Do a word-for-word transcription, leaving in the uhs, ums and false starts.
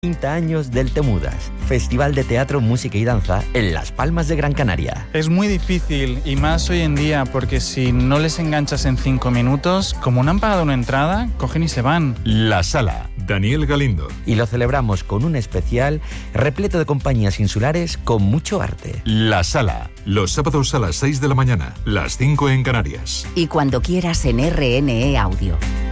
treinta años del Te Mudas, Festival de Teatro, Música y Danza en Las Palmas de Gran Canaria. Es muy difícil, y más hoy en día, porque si no les enganchas en cinco minutos, como no han pagado una entrada, cogen y se van. La Sala, Daniel Galindo. Y lo celebramos con un especial repleto de compañías insulares con mucho arte. La Sala, los sábados a las seis de la mañana, las cinco en Canarias. Y cuando quieras en R N E Audio.